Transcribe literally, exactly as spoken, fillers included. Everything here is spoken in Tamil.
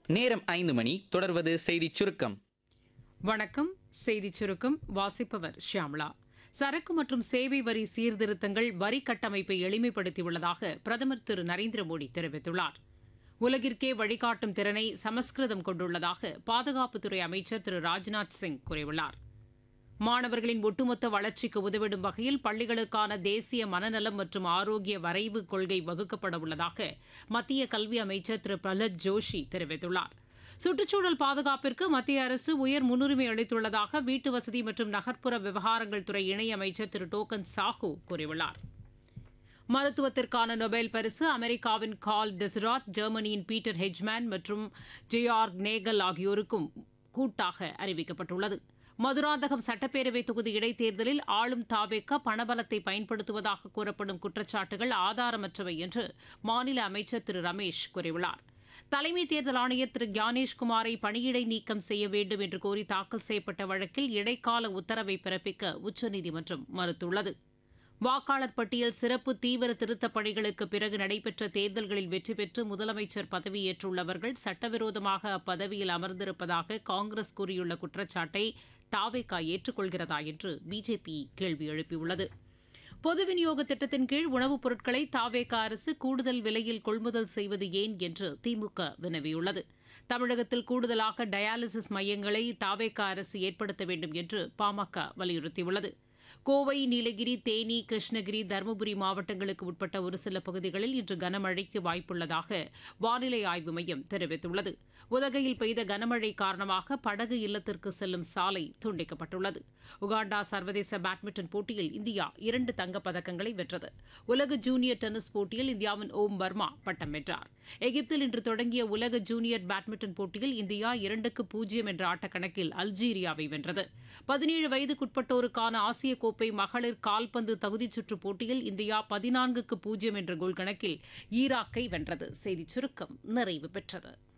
நேரம் ஐந்து மணி. தொடர்வது செய்திச் சுருக்கம். வணக்கம். செய்திச் சுருக்கம் வாசிப்பவர் ஷியாம்லா. சரக்கு மற்றும் சேவை வரி சீர்திருத்தங்கள் வரி கட்டமைப்பை எளிமைப்படுத்தியுள்ளதாக பிரதமர் திரு நரேந்திர மோடி தெரிவித்துள்ளார். உலகிற்கே வழிகாட்டும் திறனை சமஸ்கிருதம் கொண்டுள்ளதாக பாதுகாப்புத்துறை அமைச்சர் திரு ராஜ்நாத் சிங் கூறியுள்ளார். மாணவர்களின் ஒட்டுமொத்த வளர்ச்சிக்கு உதவிடும் வகையில் பள்ளிகளுக்கான தேசிய மனநலம் மற்றும் ஆரோக்கிய வரைவு கொள்கை வகுக்கப்பட உள்ளதாக மத்திய கல்வி அமைச்சர் திரு பிரஹ்லாத் ஜோஷி தெரிவித்துள்ளார். சுற்றுச்சூழல் பாதுகாப்பிற்கு மத்திய அரசு உயர் முன்னுரிமை அளித்துள்ளதாக வீட்டு வசதி மற்றும் நகர்ப்புற விவகாரங்கள் துறை இணையமைச்சர் திரு டோக்கன் சாஹூ கூறியுள்ளார். மருத்துவத்திற்கான நொபேல் பரிசு அமெரிக்காவின் கால் டெசராத், ஜெர்மனியின் பீட்டர் ஹெஜ்மேன் மற்றும் ஜெயார்க் நேகல் ஆகியோருக்கும் கூட்டாக அறிவிக்கப்பட்டுள்ளது. மதுராந்தகம் சட்டப்பேரவை தொகுதி இடைத்தேர்தலில் ஆளும் தாவேக பணபலத்தை பயன்படுத்துவதாக கூறப்படும் குற்றச்சாட்டுகள் ஆதாரமற்றவை என்று மாநில அமைச்சர் திரு ரமேஷ் கூறியுள்ளார். தலைமை தேர்தல் ஆணையர் திரு ஞானேஷ்குமாரை பணியிடை நீக்கம் செய்ய வேண்டும் என்று கோரி தாக்கல் செய்யப்பட்ட வழக்கில் இடைக்கால உத்தரவை பிறப்பிக்க உச்சநீதிமன்றம் மறுத்துள்ளது. வாக்காளர் பட்டியல் சிறப்பு தீவிர திருத்தப் பணிகளுக்கு பிறகு நடைபெற்ற தேர்தல்களில் வெற்றி பெற்று முதலமைச்சர் பதவியேற்றுள்ளவர்கள் சட்டவிரோதமாக அப்பதவியில் அமர்ந்திருப்பதாக காங்கிரஸ் கூறியுள்ள குற்றச்சாட்டை தாவேகா ஏற்றுக்கொள்கிறதா என்று பிஜேபி கேள்வி எழுப்பியுள்ளது. பொது விநியோக திட்டத்தின் கீழ் உணவுப் பொருட்களை தாவேகா அரசு கூடுதல் விலையில் கொள்முதல் செய்வது ஏன் என்று திமுக வினவியுள்ளது. தமிழகத்தில் கூடுதலாக டயாலிசிஸ் மையங்களை தாவேகா அரசு ஏற்படுத்த வேண்டும் என்று பாமக வலியுறுத்தியுள்ளது. கோவை, நீலகிரி, தேனி, கிருஷ்ணகிரி, தருமபுரி மாவட்டங்களுக்கு உட்பட்ட ஒரு சில பகுதிகளில் இன்று கனமழைக்கு வாய்ப்புள்ளதாக வானிலை ஆய்வு மையம் தெரிவித்துள்ளது. உதகையில் பெய்த கனமழை காரணமாக படகு இல்லத்திற்கு செல்லும் சாலை துண்டிக்கப்பட்டுள்ளது. உகாண்டா சர்வதேச பேட்மிண்டன் போட்டியில் இந்தியா இரண்டு தங்கப்பதக்கங்களை வென்றது. உலக ஜூனியர் டென்னிஸ் போட்டியில் இந்தியாவின் ஓம் வர்மா பட்டம் வென்றார். எகிப்தில் இன்று தொடங்கிய உலக ஜூனியர் பேட்மிண்டன் போட்டியில் இந்தியா இரண்டுக்கு பூஜ்ஜியம் என்ற ஆட்டக்கணக்கில் அல்ஜீரியாவை வென்றது. பதினேழு வயதுக்குட்பட்டோருக்கான ஆசிய கோப்பை மகளிர் கால்பந்து தகுதிச் சுற்றுப் போட்டியில் இந்தியா பதினான்குக்கு பூஜ்ஜியம் என்ற கோல் கணக்கில் ஈராக்கை வென்றது. செய்திச் சுருக்கம் நிறைவு பெற்றது.